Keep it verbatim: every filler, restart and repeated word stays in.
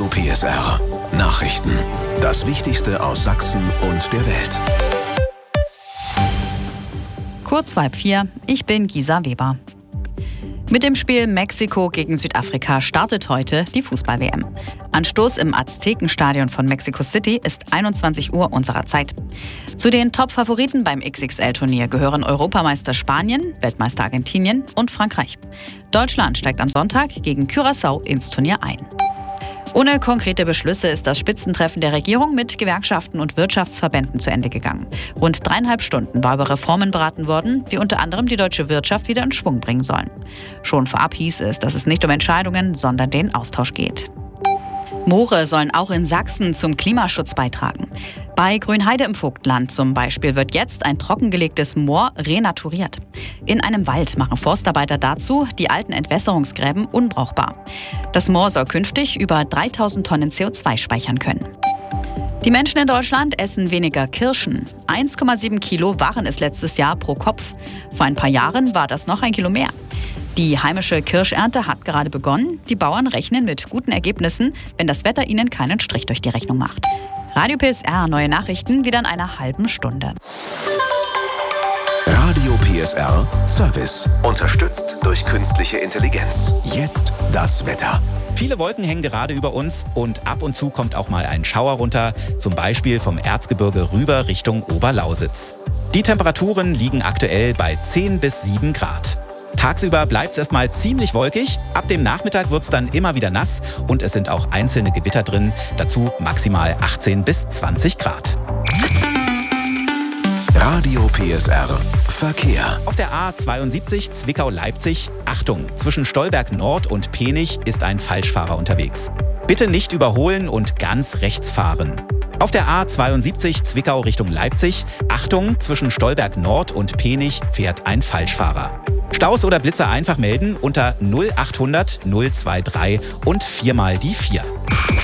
P S R Nachrichten. Das Wichtigste aus Sachsen und der Welt. Kurz vor halb vier, ich bin Gisa Weber. Mit dem Spiel Mexiko gegen Südafrika startet heute die Fußball-W M. Anstoß im Aztekenstadion von Mexico City ist einundzwanzig Uhr unserer Zeit. Zu den Top-Favoriten beim X X L-Turnier gehören Europameister Spanien, Weltmeister Argentinien und Frankreich. Deutschland steigt am Sonntag gegen Curaçao ins Turnier ein. Ohne konkrete Beschlüsse ist das Spitzentreffen der Regierung mit Gewerkschaften und Wirtschaftsverbänden zu Ende gegangen. Rund dreieinhalb Stunden war über Reformen beraten worden, die unter anderem die deutsche Wirtschaft wieder in Schwung bringen sollen. Schon vorab hieß es, dass es nicht um Entscheidungen, sondern den Austausch geht. Moore sollen auch in Sachsen zum Klimaschutz beitragen. Bei Grünheide im Vogtland zum Beispiel wird jetzt ein trockengelegtes Moor renaturiert. In einem Wald machen Forstarbeiter dazu die alten Entwässerungsgräben unbrauchbar. Das Moor soll künftig über dreitausend Tonnen C O zwei speichern können. Die Menschen in Deutschland essen weniger Kirschen. eins Komma sieben Kilo waren es letztes Jahr pro Kopf. Vor ein paar Jahren war das noch ein Kilo mehr. Die heimische Kirschernte hat gerade begonnen. Die Bauern rechnen mit guten Ergebnissen, wenn das Wetter ihnen keinen Strich durch die Rechnung macht. Radio P S R, neue Nachrichten wieder in einer halben Stunde. Radio P S R Service. Unterstützt durch künstliche Intelligenz. Jetzt das Wetter. Viele Wolken hängen gerade über uns und ab und zu kommt auch mal ein Schauer runter, zum Beispiel vom Erzgebirge rüber Richtung Oberlausitz. Die Temperaturen liegen aktuell bei zehn bis sieben Grad. Tagsüber bleibt es erstmal ziemlich wolkig, ab dem Nachmittag wird es dann immer wieder nass und es sind auch einzelne Gewitter drin, dazu maximal achtzehn bis zwanzig Grad. Radio P S R Verkehr. Auf der A zweiundsiebzig Zwickau-Leipzig, Achtung, zwischen Stolberg Nord und Penich ist ein Falschfahrer unterwegs. Bitte nicht überholen und ganz rechts fahren. Auf der A zweiundsiebzig Zwickau Richtung Leipzig, Achtung, zwischen Stolberg Nord und Penich fährt ein Falschfahrer. Staus oder Blitzer einfach melden unter null achthundert null drei drei und viermal die vier.